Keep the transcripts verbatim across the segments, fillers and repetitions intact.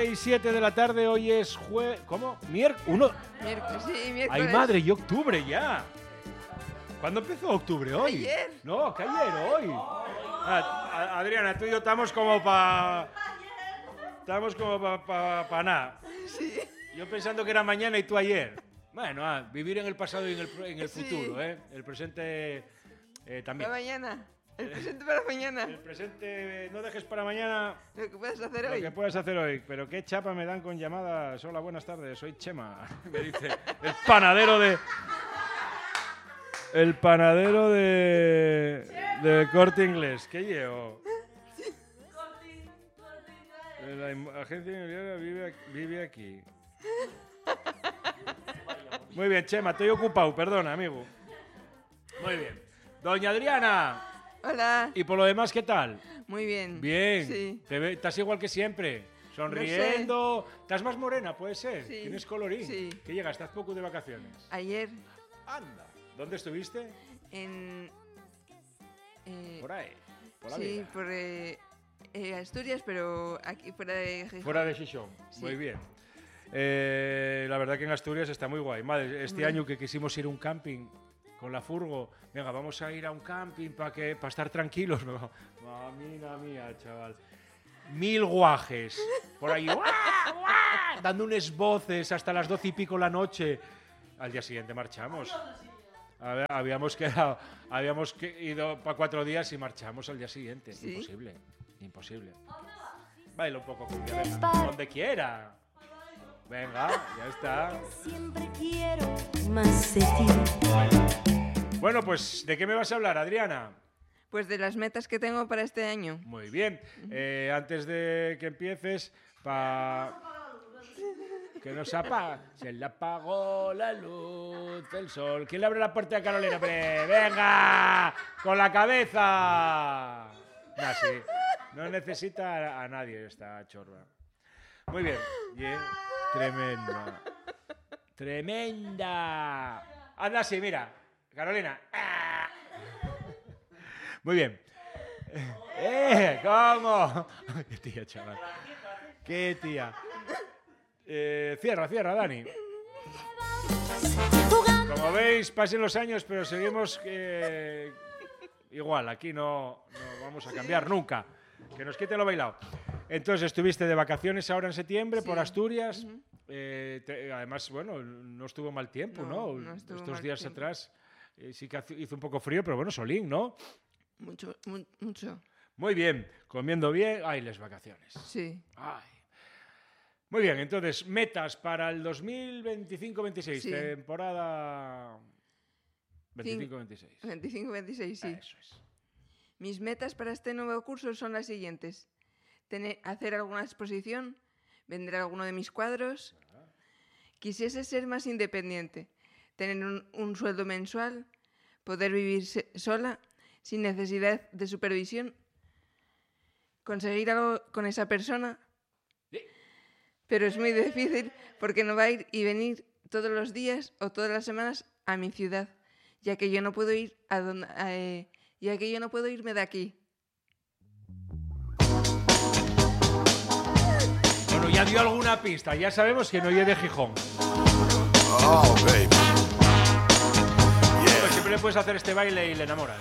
y siete de la tarde, hoy es jue... ¿Cómo? ¿Miércoles? ¿Uno? Miércoles, sí, miércoles. ¡Ay, madre! ¡Y octubre ya! ¿Cuándo empezó octubre? ¿Hoy? Ayer. No, que ayer, hoy. Ah, Adriana, tú y yo estamos como para... Estamos como para pa, pa nada. Sí. Yo pensando que era mañana y tú ayer. Bueno, ah, vivir en el pasado y en el, en el Sí. futuro, ¿eh? El presente eh, también. Para mañana. El presente para mañana. El presente, no dejes para mañana Lo que puedes hacer lo hoy. que puedas hacer hoy. Pero qué chapa me dan con llamadas. Hola, buenas tardes, soy Chema. Me dice el panadero de... El panadero de... de Corte Inglés. ¿Qué llevo? La im- agencia inmobiliaria vive, vive aquí. Muy bien, Chema, estoy ocupado, perdona, amigo. Muy bien. Doña Adriana, Hola. y por lo demás, ¿qué tal? Muy bien. Bien. Sí. Te ve- estás igual que siempre. Sonriendo. ¿Estás más morena, puede ser? Sí. ¿Tienes colorín? Sí. ¿Qué llega? ¿Estás poco de vacaciones? Ayer Anda. ¿Dónde estuviste? en... eh, Por ahí. Por la sí, vida. por eh, eh, Asturias, pero aquí fuera de Gijón. Fuera de Xixón. Sí. Muy bien. Eh, la verdad que en Asturias está muy guay. Madre, este Hombre. año que quisimos ir a un camping con la furgo, venga, vamos a ir a un camping para que para estar tranquilos. Mamina mía, chaval. Mil guajes por ahí, ¡guau, guau! Dando unas voces hasta las doce y pico la noche. Al día siguiente marchamos. A ver, habíamos quedado, habíamos que- ido para cuatro días y marchamos al día siguiente. ¿Sí? Imposible, imposible. Baila un poco, cumbia, venga, donde quiera. Venga, ya está. Siempre quiero más de ti. Bueno, pues, ¿de qué me vas a hablar, Adriana? Pues de las metas que tengo para este año. Muy bien. Eh, antes de que empieces, pa... que nos apaga. Se le apagó la luz del sol. ¿Quién le abre la puerta a Carolina? ¡Hombre, venga! ¡Con la cabeza! No, sí. No necesita a, a nadie esta chorra. Muy bien. Bien. Tremenda. Tremenda. Anda así, mira. Carolina. ¡Ah! Muy bien. ¡Eh! ¿Cómo? ¡Qué tía, chaval! ¡Qué tía! Eh, cierra, cierra, Dani. Como veis, pasen los años, pero seguimos eh, igual. Aquí no, no vamos a cambiar nunca. Que nos quiten lo bailado. Entonces, estuviste de vacaciones ahora en septiembre Sí. por Asturias. Ujú. Eh, te- además, bueno, no estuvo mal tiempo, No, ¿no? no estuvo Estos mal días tiempo. atrás eh, sí que hace- hizo un poco frío, pero bueno, solín, ¿no? Mucho, mu- mucho. Muy bien, comiendo bien. Ay, las vacaciones. Sí. Ay. Muy bien, entonces, metas para el dos mil veinticinco veintiséis, Sí. temporada veinticinco veintiséis. veinticinco veintiséis, sí. Eso es. Mis metas para este nuevo curso son las siguientes. Tener, hacer alguna exposición, vender alguno de mis cuadros. Quisiese ser más independiente, tener un, un sueldo mensual, poder vivir se- sola, sin necesidad de supervisión, conseguir algo con esa persona, Sí. pero es muy difícil porque no va a ir y venir todos los días o todas las semanas a mi ciudad, ya que yo no puedo ir a donde, a, eh, ya que yo no puedo irme de aquí. Bueno, ya dio alguna pista, ya sabemos que no oye de Gijón. Oh, baby. Pero Yeah. siempre le puedes hacer este baile y le enamoras.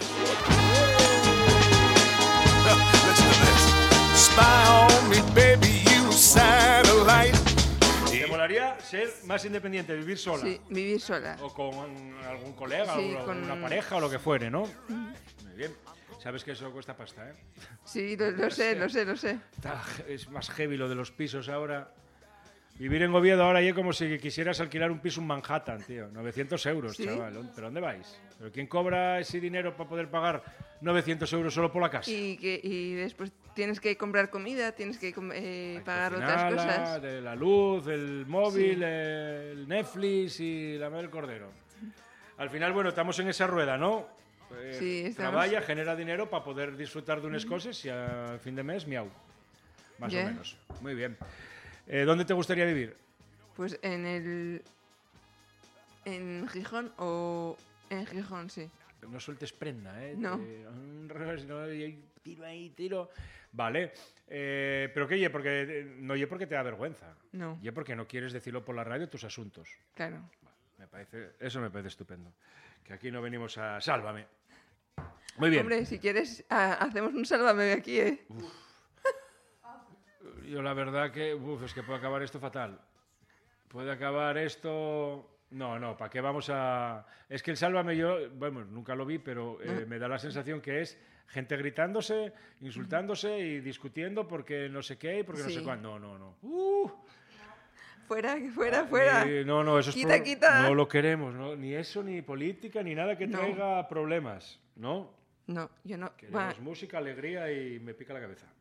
Listen to this. Spy on me, baby, you satellite. ¿Te molaría ser más independiente, vivir sola? Sí, vivir sola. O con algún colega, Sí, o con- una pareja o lo que fuere, ¿no? Muy bien. Sabes que eso cuesta pasta, ¿eh? Sí, lo, lo sé, lo sé, lo sé. Está- es más heavy lo de los pisos ahora. Vivir en Oviedo ahora ya es como si quisieras alquilar un piso en Manhattan, tío. novecientos euros, ¿Sí? chaval. ¿Pero dónde vais? ¿Pero quién cobra ese dinero para poder pagar novecientos euros solo por la casa? Y, que, y después tienes que comprar comida, tienes que com- eh, Hay pagar que otras cocinarla, cosas. de la luz, el móvil, Sí. el Netflix y la madre del cordero. Al final, bueno, estamos en esa rueda, ¿no? Eh, Sí, estamos. Trabaja, genera dinero para poder disfrutar de unas cosas y al fin de mes, miau. Más Ya. o menos. Muy bien. Eh, ¿Dónde te gustaría vivir? Pues en el... En Gijón o... En Gijón, sí. No sueltes prenda, ¿eh? No. Te- un revés, no, y ahí tiro ahí, tiro. Vale. Eh, pero qué, ye, porque no ye porque te da vergüenza. No. Ye porque no quieres decirlo por la radio tus asuntos. Claro. Me parece, eso me parece estupendo. Que aquí no venimos a sálvame. Muy bien. Hombre, si quieres, ah, hacemos un sálvame aquí, ¿eh? Yo la verdad que, uf, es que puede acabar esto fatal. Puede acabar esto... No, no, ¿para qué vamos a...? Es que el sálvame yo, bueno, nunca lo vi, pero eh, me da la sensación que es gente gritándose, insultándose y discutiendo porque no sé qué y porque no Sí. sé cuándo. No, no, no. Uh, Fuera, que fuera, fuera. ni- no, no, eso es Quita, pro- quita. no lo queremos, ¿no? Ni eso, ni política, ni nada que No. traiga problemas, ¿no? No, yo no. Queremos Va, música, alegría y me pica la cabeza.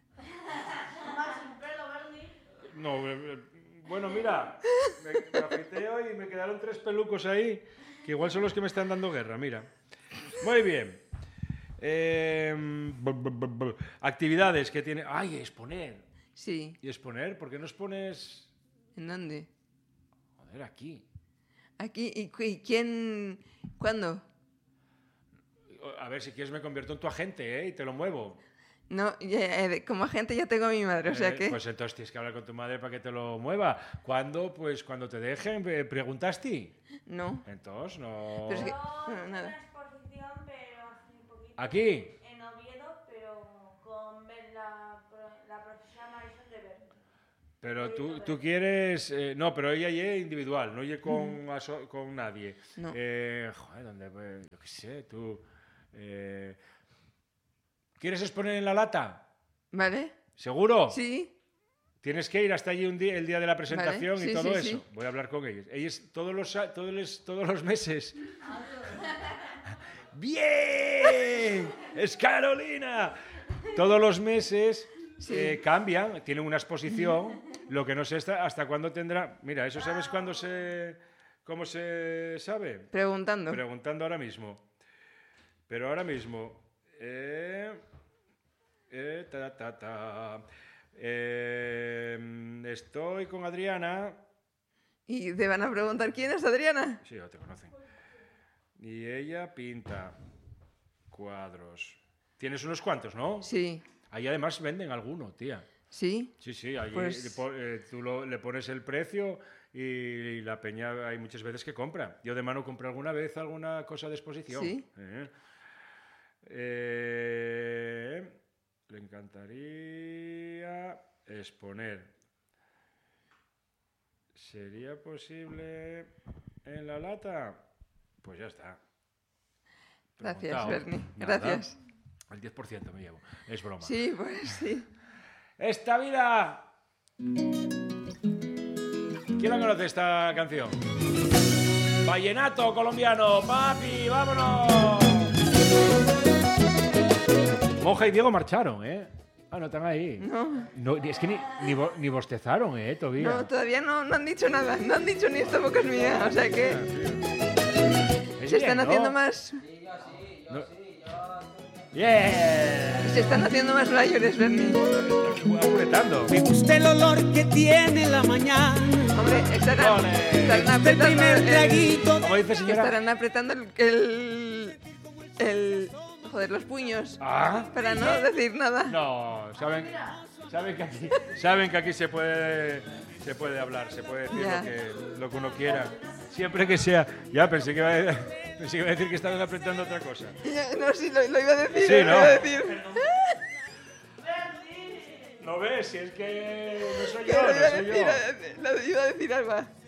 No, eh, eh, bueno, mira, me, me afeiteo y me quedaron tres pelucos ahí, que igual son los que me están dando guerra, mira. Muy bien. Eh, bu- bu- bu- bu- actividades que tiene... ¡Ay, exponer! sí. ¿Y exponer? ¿Por qué no expones...? ¿En dónde? Joder, aquí. Aquí. ¿Y, cu- y quién? ¿Cuándo? A ver, si quieres me convierto en tu agente, ¿eh? Y te lo muevo. No, ya, eh, como agente ya tengo a mi madre, o sea Eh, que... Pues entonces tienes que hablar con tu madre para que te lo mueva. ¿Cuándo? Pues cuando te dejen, eh, ¿preguntaste? No. Entonces, no... Pero es que... Yo no, hice una nada. exposición, pero hace poquito. ¿Aquí? En Oviedo, pero con Ver- la, pro- la profesora Marisol de Berni. Pero tú, tú quieres... eh, no, pero ella es individual, no es con, aso- con nadie. No. Eh, joder, ¿dónde? Pues, yo qué sé, tú... eh, ¿Quieres exponer en La Lata? ¿Vale? ¿Seguro? Sí. Tienes que ir hasta allí un día, el día de la presentación Vale, y sí, todo sí, eso. sí. Voy a hablar con ellos. Ellos todos los, a- todos los, todos los meses... ¡Bien! ¡Es Carolina! Todos los meses eh, cambian, tienen una exposición. Lo que no sé hasta, hasta cuándo tendrá... Mira, ¿eso sabes cuándo se... cómo se sabe? Preguntando. Preguntando ahora mismo. Pero ahora mismo... eh, eh, ta, ta, ta. Eh, estoy con Adriana. Y te van a preguntar quién es Adriana. Sí, ya te conocen. Y ella pinta cuadros. Tienes unos cuantos, ¿no? Sí. Ahí además venden alguno, tía. Sí. Sí, sí, allí Pues- le po- eh, tú lo- le pones el precio y, y la peña hay muchas veces que compra. Yo de mano compré alguna vez alguna cosa de exposición. Sí. Eh. Eh, le encantaría exponer. ¿Sería posible en La Lata? Pues ya está. Gracias, Preguntado. Berni. Nada. Gracias. El diez por ciento me llevo. Es broma. Sí, pues sí. Esta vida. ¿Quién la conoce esta canción? Vallenato colombiano, papi, vámonos. Monja y Diego marcharon, ¿eh? Ah, no están ahí. No. No, es que ni, ni, bo- ni bostezaron, ¿eh? Todavía. No, todavía no, no han dicho nada. No han dicho ni esta boca es mía. O sea que Es se bien, están ¿no? haciendo más... No. Yeah. Se están haciendo más mayores, Berni. Apretando. Me gusta el olor que tiene la mañana. Hombre, estarán, Ole. estarán El apretando primer el, traguito. Como dice que señora. estarán apretando el, el, el- joder, los puños Ah. para no decir nada. No, saben, saben que aquí, saben que aquí se puede, se puede hablar, se puede decir Ya. lo que, lo que uno quiera, siempre que sea. Ya pensé que iba a, pensé que iba a decir que estaban apretando otra cosa. Ya, no, sí, lo, lo iba a decir. Sí, lo ¿no? iba a decir. ¿No ves? Si es que no soy Que yo, lo iba a no soy decir, yo. lo iba a decir, Alba.